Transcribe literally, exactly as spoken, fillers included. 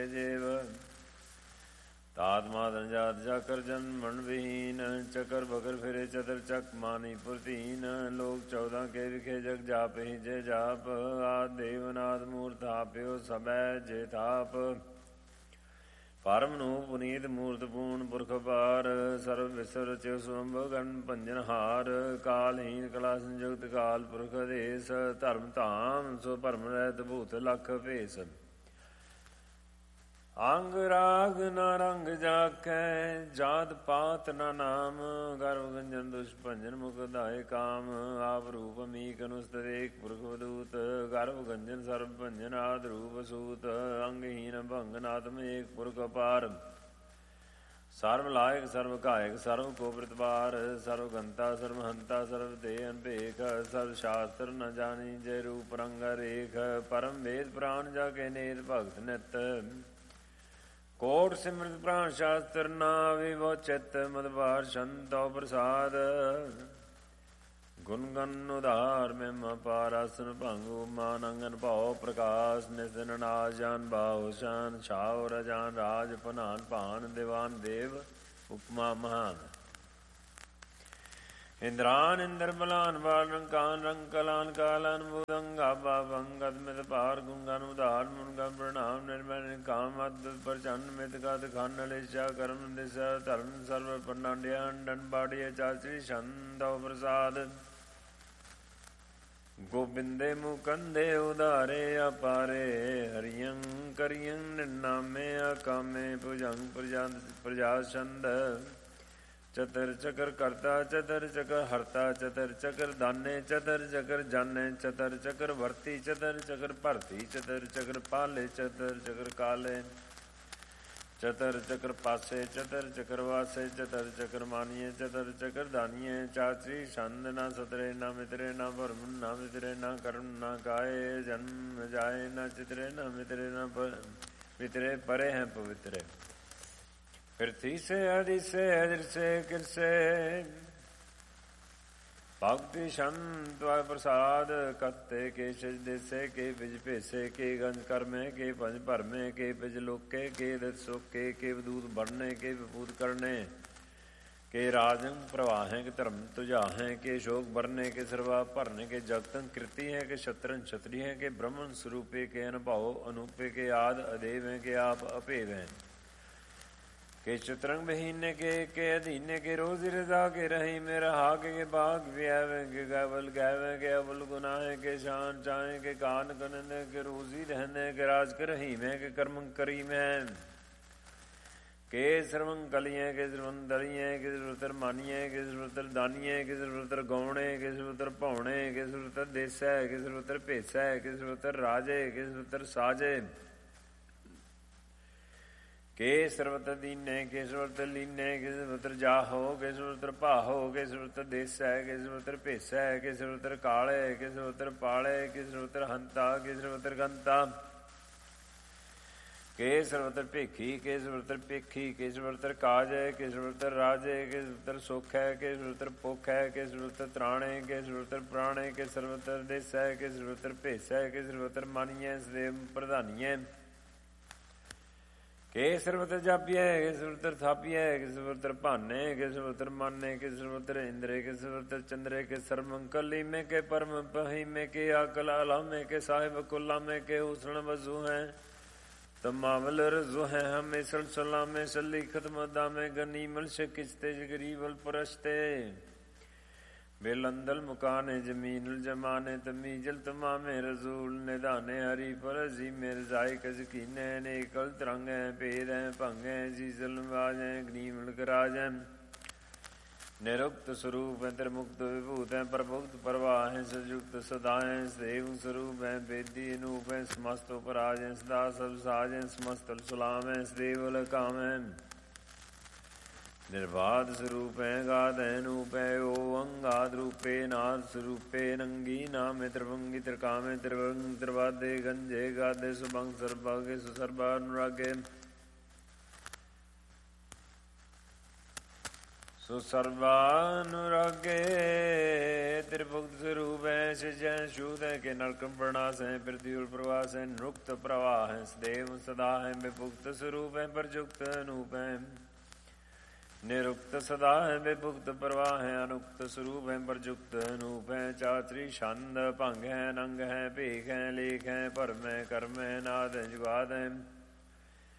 ਜੇਵ ਤਾਤ ਮਾਦਨ ਜਾਤ ਜਾਕਰ ਜਨਮਣ ਵਿਹੀਨ ਚਕਰ ਬਕਰ ਫਿਰੇ ਚਤਰ ਚੱਕ ਮਾਨੀ ਪੁਰਤੀਨ ਲੋਕ ਚੌਦਾਂ ਕੇ ਵਿਖੇ ਜਗ ਜਾਪਿ ਜੇ ਜਾਪ ਆਦ ਦੇਵਨਾਦ ਮੂਰਤ ਆਪਿਓ ਸਬੈ ਜੇ ਥਾਪ ਪਰਮ ਨੂੰ ਪੁਨੀਤ ਮੂਰਤ ਪੂਰਨ ਪੁਰਖ ਪਾਰ ਸਰਵ ਵਿਸਰ ਚ ਸੁੰਭ ਗਣ ਭੰਜਨ ਹਾਰ ਕਾਲਹੀਨ ਕਲਾ ਸੰਯੁਕਤ ਕਾਲ ਪੁਰਖ ਦੇਸ ਧਰਮ ਧਾਮ ਸੋ ਭਰਮ ਰਹਿਤ ਭੂਤ ਲਖ ਭੇਸ ਅੰਗ ਰਾਗ ਨਾ ਰੰਗ ਜਾਕੈ ਜਾਤ ਪਾਤ ਨਾ ਨਾਮ ਗਰਭ ਗੰਜਨ ਦੁਸ਼ ਭੰਜਨ ਮੁਖ ਧਾਇ ਕਾਮ ਆਪ ਰੂਪ ਅਮੀਕ ਅਨੁਸਤਰੇਕ ਪੁਰਖ ਵਦੂਤ ਗਰਭ ਗੰਜਨ ਸਰਬ ਭੰਜਨ ਆਦ ਰੂਪ ਸੂਤ ਅੰਗਹੀਨ ਭੰਗਨ ਆਤਮ ਏਕ ਪੁਰਖ ਅਪਾਰ ਸਰਵ ਲਾਇਕ ਸਰਵ ਕਾਇਕ ਸਰਵ ਕੋ ਪ੍ਰਤਿਪਾਰ ਸਰਵ ਗੰਤਾ ਸਰਵ ਹੰਤਾ ਸਰਵ ਦੇ ਅਨਭੇਖ ਸਰਵ ਸ਼ਾਸਤਰ ਨ ਜਾਣੀ ਜੈ ਰੂਪ ਰੰਗ ਰੇਖ ਪਰਮ ਵੇਦ ਪ੍ਰਾਣ ਜਾ ਕੇ ਨੇਤ ਭਗਤ ਨਿਤ ਕੋਟ ਸਿਮਰਤ ਪ੍ਰਾਣ ਸ਼ਾਸਤਰ ਨਾ ਵਿਵੋ ਚਿਤ ਮਦਵਾਰ ਸ਼ੰਤੋ ਪ੍ਰਸਾਦ ਗੁਣ ਗਨ ਉਧਾਰ ਮਹਿਮਾ ਪਾਰ ਆਸਨ ਭੰਗੂ ਮਾਨ ਅੰਗਨ ਭਾਉ ਪ੍ਰਕਾਸ਼ ਨਿਸਨ ਨਾਜ ਜਾਨ ਬਾਹੁ ਸ਼ਾਨ ਛਾਉ ਰਜਾਨ ਰਾਜ ਪਨਾਨ ਭਾਨ ਦਿਵਾਨ ਦੇਵ ਉਪਮਾ ਮਹਾਨ ਇੰਦਰਾਨ ਇੰਦਰ ਬਲਾਨ ਬਾਲਨ ਕਾਨ ਰੰਗ ਕਲਾਨ ਕਾਲਾਨ ਬੁਦੰਗ ਆਬਾ ਬੰਗਦ ਮਿਤ ਪਾਰ ਗੁੰਗਨ ਉਧਾਰ ਮੁਨਗਨ ਪ੍ਰਣਾਮ ਨਿਰਮਲ ਕਾਮ ਅਦਤ ਪ੍ਰਚੰਨ ਮਿਤ ਗਦ ਖੰਨ ਲਿਸ਼ਾ ਕਰਮ ਦਿਸ਼ਾ ਧਰਮ ਸਰਵ ਪ੍ਰਣਾਂਡਿਆ ਅੰਡਨ ਬਾੜੀਏ ਚਾਚੀ ਛੰਦੋ ਪ੍ਰਸਾਦ ਗੋਬਿੰਦੇ ਮੁਕੰਦੇ ਉਧਾਰੇ ਅਪਾਰੇ ਹਰਿਯੰ ਕਰਿਯੰ ਨਿਨਾਮੇ ਅਕਾਮੇ ਭੁਜੰਗ ਪ੍ਰਜਾ ਪ੍ਰਜਾ ਛੰਦ ਚਤਰ ਚਕਰ ਕਰਤਾ ਚਤਰ ਚਕਰ ਹਰਤਾ ਚਤਰ ਚਕਰ ਦਾਨੇ ਚਤਰ ਚਕਰ ਜਾਨੇ ਚਤਰ ਚਕਰ ਵਰਤੀ ਚਤਰ ਚਕਰ ਭਰਤੀ ਚਤਰ ਚਕਰ ਪਾਲੇ ਚਤਰ ਚਕਰ ਕਾਲੇ ਚਤਰ ਚਕਰ ਪਾਸੇ ਚਤਰ ਚਕਰ ਵਾਸੇ ਚਤਰ ਚਕਰ ਮਾਨੀਏ ਚਤਰ ਚਕਰ ਦਾਨੀਏ ਚਾਚੀ ਛੰਦ ਨਾ ਸਤਰੇ ਨਾ ਮਿਤਰੇ ਨਾ ਭਰਮ ਨਾ ਮਿਤਰੇ ਨਾ ਕਰਮ ਨਾ ਕਾਏ ਜਨਮ ਜਾਏ ਨਾ ਚਿਤਰੇ ਨਾ ਮਿਤਰੇ ਨਾ ਮਿਤਰੇ ਪਰੇ ਹੈ ਪਵਿੱਤਰੇ ਪ੍ਰਿਥੀ ਸੇ ਆਦਿ ਸੇ ਅਜਰ ਸੇ ਕਿਰਸੇ ਭਗਤੀ ਸ਼ੰਤ ਪ੍ਰਸਾਦ ਕਤੇ ਕੇ ਸਜਦੇ ਸੇ ਕੇ ਬਿਜ ਭੇਸੇ ਕੇ ਗੰਜ ਕਰਮੇ ਕੇ ਪੰਜ ਭਰਮੇ ਕੇ ਬਿਜ ਲੋਕੇ ਕੇ ਦਤ ਸੋਕੇ ਕੇ ਵਦੂਤ ਬਣਨੇ ਕੇ ਵਿਭੂਤ ਕਰਨੇ ਕੇ ਰਾਜੰ ਪ੍ਰਵਾਹੇ ਕੇ ਧਰਮ ਤੁਝਾਹੇ ਕੇ ਸ਼ੋਕ ਬਰਨੇ ਕੇ ਸਰਵਾ ਭਰਨੇ ਕੇ ਜਗਤੰ कृति है के शत्रन क्षत्रिय है के ब्रह्मन स्वरूपे के अनुभव अनूपे के आद अदेव है के आप अपेव हैं के चतरंग बहीने के के अधीने के रोज रजा के रही मेरा हाक के बाग व्यावे के गावल गावे के अवल गुनाहे के शान चाहे के कान कनने के रोजी रहने के राज कर रही में के कर्म करी में के सर्वं कलिये के सर्वं दलिये के सर्वतर मानिये के सर्वतर दानिये के सर्वतर गौणे के सर्वतर पौणे के सर्वतर देसै के सर्वतर भेसै के सर्वतर राजे के सर्वतर साजे के सर्वत्र दीने के सर्वत्र लीने के सर्वत्र जाहो के सर्वत्र पाहो के सर्वत्र देसै के सर्वत्र भेसै के सर्वत्र काले के सर्वत्र पाले के सर्वत्र हंता के सर्वत्र गंता के सर्वत्र भेखी के सर्वत्र पेखी के सर्वत्र काज है के सर्वत्र राजे के सर्वत्र सुख है के सर्वत्र पुख है के सर्वत्र त्राणे के सर्वत्र प्राणे के सर्वत्र देसै के सर्वत्र भेसै के सर्वत्र मानिए सदेव प्रधानिए के सर्वत्र जापिए के सर्वत्र थापिए के सर्वत्र भाने के सर्वत्र माने के सर्वत्र इंद्रे के सर्वत्र चंद्रे के सर्वमंकली में के परम पही में के आकल अला में के साहिब कुल्ला में के उसण वजू हैं तमावल रजू हैं हमें सलसला में सली खतमदा में गनीमल से किस्ते जगरीबल परस्ते बेलंदल मुकाने जमीनुल जमाने तमीजल तमामे रसूल निदाने हरी परजी मेरे जाय कजकीने नेकल तरंग हैं पेद हैं भंग हैं जीजल नवाज हैं गनीमल कराज हैं निरुक्त स्वरूप हैं त्रिमुक्त विभूत हैं प्रभुक्त प्रवाह हैं सयुक्त सदा हैं सेव स्वरूप हैं वेदी अनूप हैं समस्त उपराज हैं सदा सब साज हैं समस्त सुलाम हैं सदेवल काम हैं निर्बाध स्वरूप है गाद है नूप है ओ अंगाद रूपे नाद स्वरूपे नंगी नामे त्रिभंगी त्रिकामे त्रिभंग त्रिवादे गंजे गादे सुभंग सर्भागे सुसर्भानुरागे ਸੋ ਸਰਬਾਨੁਰਾਗੇ ਤ੍ਰਿਭੁਗਤ ਸਰੂਪੈ ਸਿਜੈ ਸ਼ੂਦੈ ਕੇ ਨਰਕਮ ਪ੍ਰਣਾਸੈ ਪ੍ਰਿਥਿਵੀ ਪ੍ਰਵਾਸੈ ਨੁਕਤ ਪ੍ਰਵਾਹੈ ਸਦੇਵ ਸਦਾ ਹੈ ਵਿਭੁਗਤ ਸਰੂਪੈ ਪਰਜੁਗਤ ਅਨੂਪੈ ਨਿਰੁਕਤ ਸਦਾ ਹੈ ਵਿਭੁਗਤ ਪ੍ਰਵਾਹ ਹੈ ਅਨੁਕਤ ਸਰੂਪ ਹੈ ਪਰਜੁਗਤ ਅਨੂਪ ਹੈ ਚਾਤਰੀ ਛੰਦ ਭੰਗ ਹੈ ਨੰਗ ਹੈ ਭੇਖ ਹੈ ਲੇਖ ਹੈ ਭਰਮ ਹੈ ਕਰਮ ਹੈ ਨਾਦ ਹੈ ਜੁਗਾਦ ਹੈ